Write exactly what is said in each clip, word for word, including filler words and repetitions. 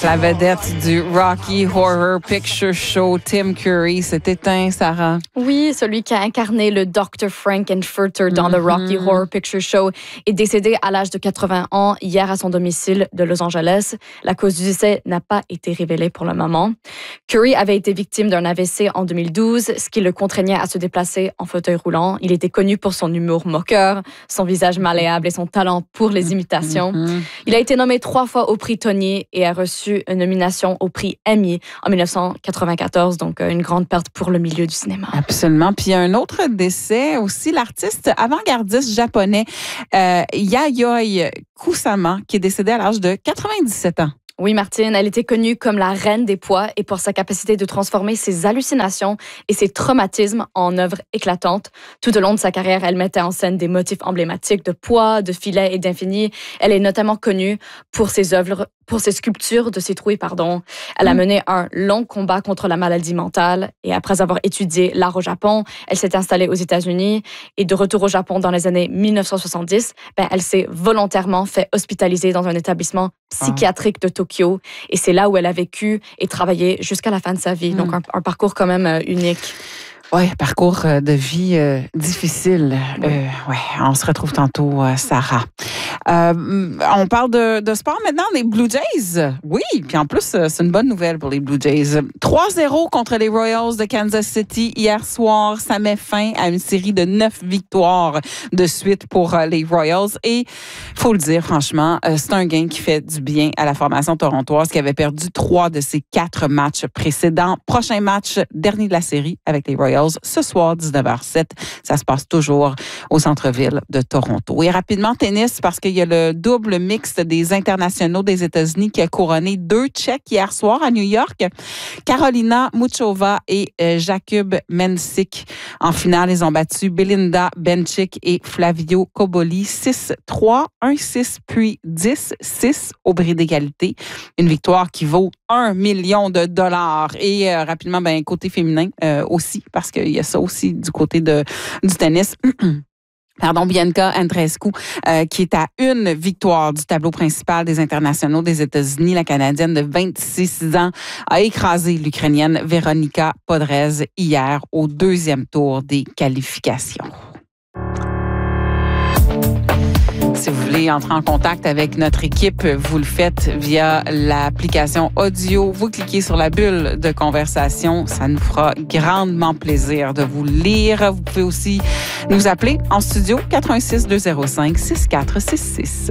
La vedette du Rocky Horror Picture Show, Tim Curry, s'est éteint, Sarah. Oui, celui qui a incarné le docteur Frankenfurter dans mm-hmm. le Rocky Horror Picture Show est décédé à l'âge de quatre-vingts ans hier à son domicile de Los Angeles. La cause du décès n'a pas été révélée pour le moment. Curry avait été victime d'un A V C en deux mille douze, ce qui le contraignait à se déplacer en fauteuil roulant. Il était connu pour son humour moqueur, son visage malléable et son talent pour les imitations. Mm-hmm. Il a été nommé trois fois au prix Tony et a reçu une nomination au prix Emmy en dix-neuf cent quatre-vingt-quatorze, donc une grande perte pour le milieu du cinéma. Absolument. Puis il y a un autre décès aussi, l'artiste avant-gardiste japonais euh, Yayoi Kusama, qui est décédé à l'âge de quatre-vingt-dix-sept ans. Oui, Martine, elle était connue comme la reine des poids et pour sa capacité de transformer ses hallucinations et ses traumatismes en œuvres éclatantes. Tout au long de sa carrière, elle mettait en scène des motifs emblématiques de poids, de filets et d'infini. Elle est notamment connue pour ses œuvres, pour ses sculptures de citrouilles, pardon. Elle a mené un long combat contre la maladie mentale et après avoir étudié l'art au Japon, elle s'est installée aux États-Unis et de retour au Japon dans les années dix-neuf cent soixante-dix, ben, elle s'est volontairement fait hospitaliser dans un établissement psychiatrique de Tokyo et c'est là où elle a vécu et travaillé jusqu'à la fin de sa vie. Mm. Donc un, un parcours quand même euh, unique. Oui, parcours de vie euh, difficile. Oui. Euh, ouais, on se retrouve tantôt, euh, Sarah. Euh, on parle de, de sport maintenant, les Blue Jays. Oui, puis en plus, c'est une bonne nouvelle pour les Blue Jays. trois zéro contre les Royals de Kansas City hier soir. Ça met fin à une série de neuf victoires de suite pour les Royals. Et il faut le dire, franchement, c'est un gain qui fait du bien à la formation torontoise qui avait perdu trois de ses quatre matchs précédents. Prochain match, dernier de la série avec les Royals. Ce soir, dix-neuf heures zéro sept. Ça se passe toujours au centre-ville de Toronto. Et rapidement, tennis, parce qu'il y a le double mixte des internationaux des États-Unis qui a couronné deux Tchèques hier soir à New York. Carolina Muchova et euh, Jakub Mensik. En finale, ils ont battu Belinda Bencic et Flavio Cobolli six trois, un six, puis dix six au bris d'égalité. Une victoire qui vaut un million de dollars. Et euh, rapidement, ben, côté féminin euh, aussi, parce qu'il y a ça aussi du côté de, du tennis. Pardon, Bianca Andreescu, euh, qui est à une victoire du tableau principal des internationaux des États-Unis. La Canadienne de vingt-six ans a écrasé l'Ukrainienne Veronika Podrez hier au deuxième tour des qualifications. Si vous voulez entrer en contact avec notre équipe, vous le faites via l'application audio. Vous cliquez sur la bulle de conversation. Ça nous fera grandement plaisir de vous lire. Vous pouvez aussi nous appeler en studio quatre un six, deux zéro cinq, six quatre six six.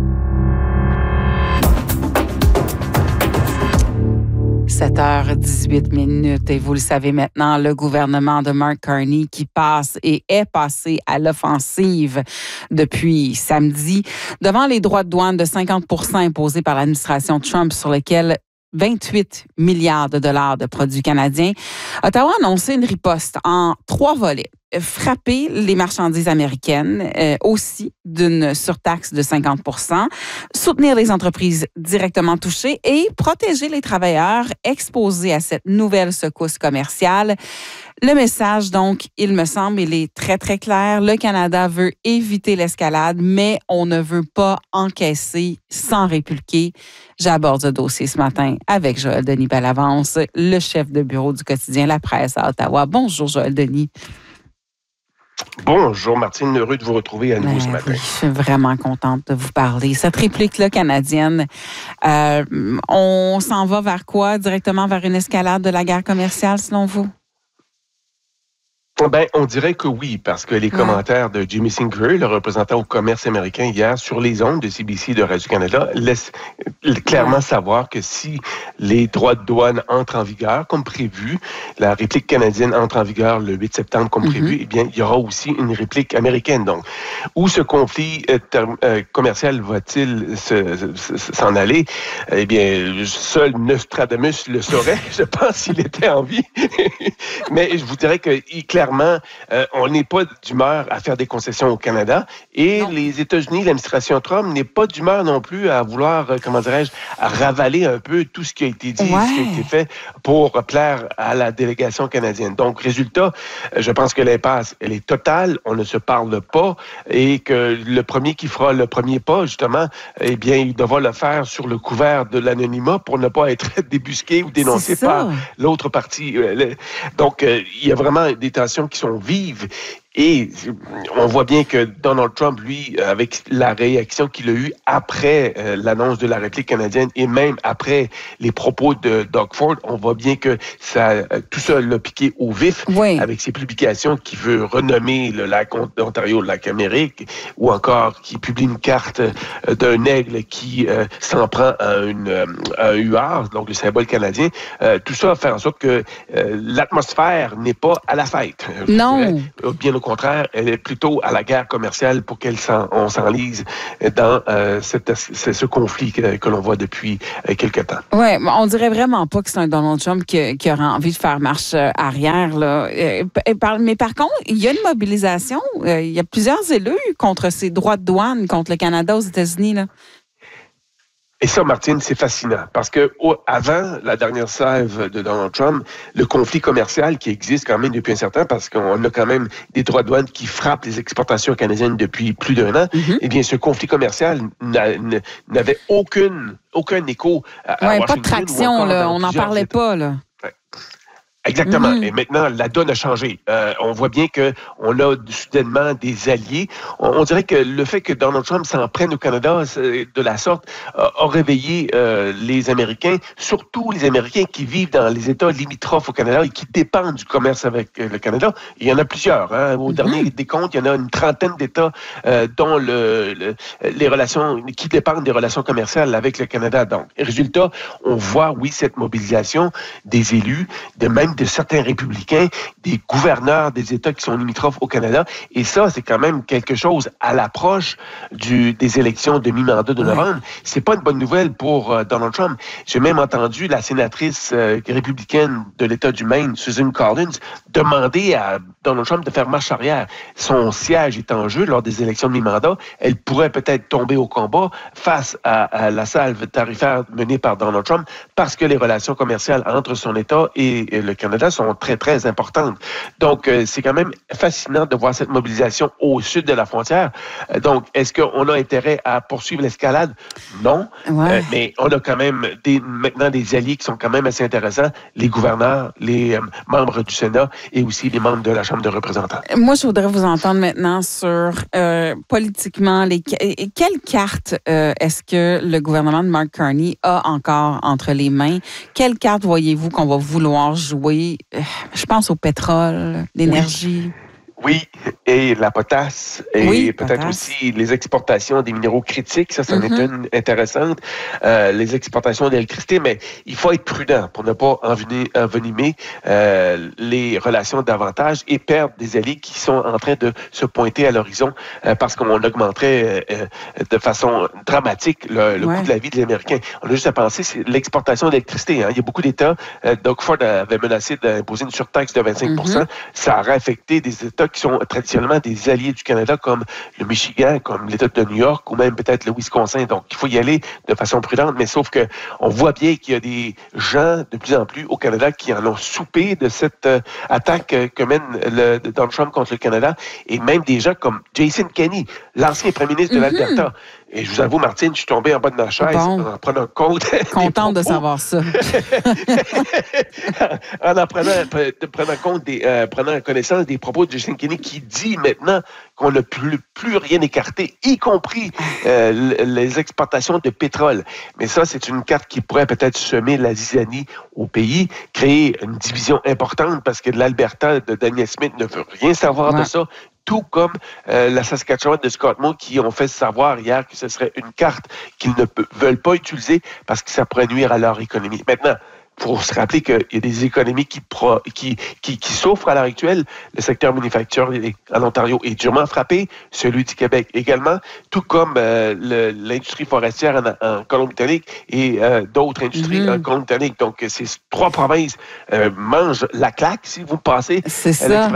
sept heures dix-huit minutes et vous le savez maintenant, le gouvernement de Mark Carney qui passe et est passé à l'offensive depuis samedi devant les droits de douane de cinquante pour cent imposés par l'administration Trump sur lesquels vingt-huit milliards de dollars de produits canadiens. Ottawa a annoncé une riposte en trois volets. Frapper les marchandises américaines, euh, aussi d'une surtaxe de cinquante pour cent, soutenir les entreprises directement touchées et protéger les travailleurs exposés à cette nouvelle secousse commerciale. Le message, donc, il me semble, il est très, très clair. Le Canada veut éviter l'escalade, mais on ne veut pas encaisser sans répliquer. J'aborde ce dossier ce matin avec Joël Denis Bellavance, le chef de bureau du quotidien La Presse à Ottawa. Bonjour, Joël Denis. Bonjour Martine, heureux de vous retrouver à nouveau ben, ce matin. Oui, je suis vraiment contente de vous parler. Cette réplique-là canadienne, euh, on s'en va vers quoi? Directement vers une escalade de la guerre commerciale, selon vous? Ben, on dirait que oui, parce que les ouais. commentaires de Jimmy Sinclair, le représentant au commerce américain hier, sur les ondes de C B C et de Radio-Canada, laissent clairement ouais. savoir que si les droits de douane entrent en vigueur, comme prévu, la réplique canadienne entre en vigueur le huit septembre, comme mm-hmm. prévu, eh bien, il y aura aussi une réplique américaine. Donc, où ce conflit euh, ter- euh, commercial va-t-il se, se, s'en aller? Eh bien, seul Nostradamus le saurait, je pense, s'il était en vie. Mais je vous dirais que, clairement, clairement, euh, on n'est pas d'humeur à faire des concessions au Canada. Et non. les États-Unis, l'administration Trump n'est pas d'humeur non plus à vouloir, euh, comment dirais-je, à ravaler un peu tout ce qui a été dit, ouais. ce qui a été fait pour plaire à la délégation canadienne. Donc, résultat, je pense que l'impasse, elle est totale. On ne se parle pas et que le premier qui fera le premier pas, justement, eh bien, il devra le faire sur le couvert de l'anonymat pour ne pas être débusqué ou dénoncé par l'autre partie. Donc, il y a vraiment des tensions qui sont vives. Et on voit bien que Donald Trump, lui, avec la réaction qu'il a eue après euh, l'annonce de la réplique canadienne et même après les propos de Doug Ford, on voit bien que ça, euh, tout ça l'a piqué au vif oui. avec ses publications qui veut renommer le lac d'Ontario le lac Amérique ou encore qui publie une carte euh, d'un aigle qui euh, s'en prend à, une, euh, à un huard, donc le symbole canadien. Euh, tout ça fait en sorte que euh, l'atmosphère n'est pas à la fête. Non. Dirais, bien au contraire, elle est plutôt à la guerre commerciale pour qu'on s'en, s'enlise dans euh, cette, ce, ce conflit que, que l'on voit depuis euh, quelque temps. Oui, on dirait vraiment pas que c'est un Donald Trump qui, qui aura envie de faire marche arrière. Là. Mais par contre, il y a une mobilisation. Il y a plusieurs élus contre ces droits de douane contre le Canada aux États-Unis. Là. Et ça, Martine, c'est fascinant parce que au, avant la dernière salve de Donald Trump, le conflit commercial qui existe quand même depuis un certain temps, parce qu'on a quand même des droits de douane qui frappent les exportations canadiennes depuis plus d'un an, mm-hmm. eh bien, ce conflit commercial n'avait aucune, aucun écho à, ouais, à Washington. Pas de traction, là, on n'en parlait États. Pas, là. Exactement. Mm-hmm. Et maintenant, la donne a changé. Euh, on voit bien qu'on a soudainement des alliés. On, on dirait que le fait que Donald Trump s'en prenne au Canada de la sorte a, a réveillé euh, les Américains, surtout les Américains qui vivent dans les États limitrophes au Canada et qui dépendent du commerce avec euh, le Canada. Il y en a plusieurs. Hein. Au mm-hmm. dernier décompte, il y en a une trentaine d'États euh, dont le, le, les relations, qui dépendent des relations commerciales avec le Canada. Donc, résultat, on voit, oui, cette mobilisation des élus, de même de certains républicains, des gouverneurs des États qui sont limitrophes au Canada. Et ça, c'est quand même quelque chose à l'approche du, des élections de mi-mandat de novembre. Ouais. C'est pas une bonne nouvelle pour euh, Donald Trump. J'ai même entendu la sénatrice euh, républicaine de l'État du Maine, Susan Collins, demander à Donald Trump de faire marche arrière. Son siège est en jeu lors des élections de mi-mandat. Elle pourrait peut-être tomber au combat face à, à la salve tarifaire menée par Donald Trump parce que les relations commerciales entre son État et, et le Canada sont très, très importantes. Donc, euh, c'est quand même fascinant de voir cette mobilisation au sud de la frontière. Euh, donc, est-ce qu'on a intérêt à poursuivre l'escalade? Non. Ouais. Euh, mais on a quand même des, maintenant des alliés qui sont quand même assez intéressants, les gouverneurs, les euh, membres du Sénat et aussi les membres de la Chambre de représentants. Moi, je voudrais vous entendre maintenant sur, euh, politiquement, les, quelle carte euh, est-ce que le gouvernement de Mark Carney a encore entre les mains? Quelle carte voyez-vous qu'on va vouloir jouer? Je pense au pétrole, l'énergie. Oui. Oui, et la potasse, et oui, peut-être potasse. Aussi les exportations des minéraux critiques, ça, c'en mm-hmm. est une intéressante. Euh, les exportations d'électricité, mais il faut être prudent pour ne pas envenimer euh, les relations davantage et perdre des alliés qui sont en train de se pointer à l'horizon euh, parce qu'on augmenterait euh, de façon dramatique le, le ouais. coût de la vie des Américains. On a juste à penser, c'est l'exportation d'électricité. Hein. Il y a beaucoup d'États, euh, Doug Ford avait menacé d'imposer une surtaxe de vingt-cinq pour cent. Mm-hmm. Ça aurait affecté des États qui sont traditionnellement des alliés du Canada, comme le Michigan, comme l'État de New York, ou même peut-être le Wisconsin. Donc, il faut y aller de façon prudente, mais sauf que on voit bien qu'il y a des gens de plus en plus au Canada qui en ont soupé de cette euh, attaque euh, que mène le, Donald Trump contre le Canada, et même des gens comme Jason Kenney, l'ancien premier ministre de l'Alberta. Mm-hmm. Et je vous avoue, Martine, je suis tombé en bas de ma chaise bon. en prenant compte. Contente de savoir ça. en en prenant, de, prenant compte des, euh, prenant connaissance des propos de Jason Kenney qui dit maintenant qu'on n'a plus, plus rien écarté, y compris euh, les exportations de pétrole. Mais ça, c'est une carte qui pourrait peut-être semer la zizanie au pays, créer une division importante parce que l'Alberta de Daniel Smith ne veut rien savoir ouais. de ça. Tout comme euh, la Saskatchewan de Scott Moe qui ont fait savoir hier que ce serait une carte qu'ils ne pe- veulent pas utiliser parce que ça pourrait nuire à leur économie. Maintenant, il faut se rappeler qu'il y a des économies qui, pro, qui, qui, qui souffrent à l'heure actuelle. Le secteur manufacturier en Ontario est durement frappé, celui du Québec également, tout comme euh, le, l'industrie forestière en, en Colombie-Britannique et euh, d'autres industries mm-hmm. en Colombie-Britannique. Donc, ces trois provinces euh, mangent la claque, si vous passez C'est à l'expression.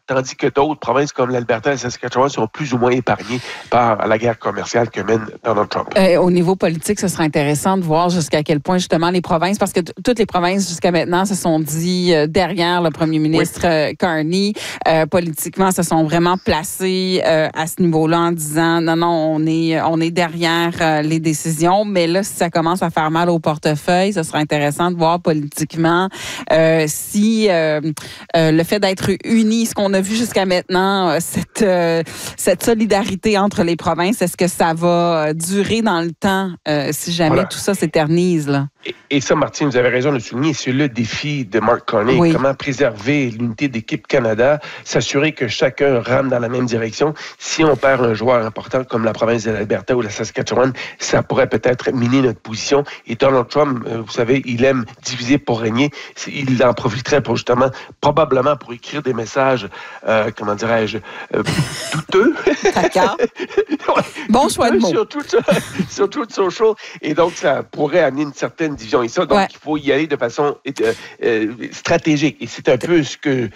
tandis que d'autres provinces comme l'Alberta et la Saskatchewan sont plus ou moins épargnées par la guerre commerciale que mène Donald Trump. Euh, au niveau politique, ce serait intéressant de voir jusqu'à quel point, justement, les provinces, parce que t- toutes les provinces, jusqu'à maintenant, se sont dit euh, derrière le premier ministre oui. euh, Carney. Euh, politiquement, se sont vraiment placés euh, à ce niveau-là en disant non, non, on est, on est derrière euh, les décisions. Mais là, si ça commence à faire mal au portefeuille, ce serait intéressant de voir politiquement euh, si euh, euh, le fait d'être unis, ce qu'on a vu jusqu'à maintenant, euh, cette, euh, cette solidarité entre les provinces, est-ce que ça va durer dans le temps euh, si jamais voilà. tout ça s'éternise, là? Et, et ça, Martine, vous avez raison de le souligner, c'est le défi de Mark Carney. Oui. Comment préserver l'unité d'équipe Canada, s'assurer que chacun rame dans la même direction. Si on perd un joueur important comme la province de l'Alberta ou la Saskatchewan, ça pourrait peut-être miner notre position. Et Donald Trump, vous savez, il aime diviser pour régner. Il en profiterait pour justement, probablement pour écrire des messages, euh, comment dirais-je, euh, douteux. D'accord. ouais, bon douteux choix de mots. Sur tout, sur tout social. Et donc, ça pourrait amener une certaine division. Et ça, donc, ouais. il faut y aller de façon euh, euh, stratégique. Et c'est un peu ce que